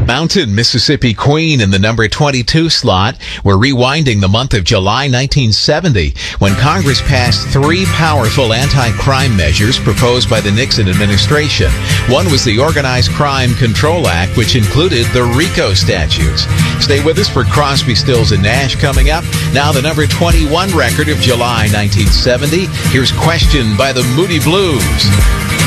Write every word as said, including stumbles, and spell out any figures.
Mountain Mississippi Queen in the number twenty-two slot. We're rewinding the month of July nineteen seventy when Congress passed three powerful anti-crime measures proposed by the Nixon administration. One was the Organized Crime Control Act, which included the RICO statutes. Stay with us for Crosby, Stills and Nash coming up. Now the number twenty-one record of July nineteen seventy. Here's Question by the Moody Blues.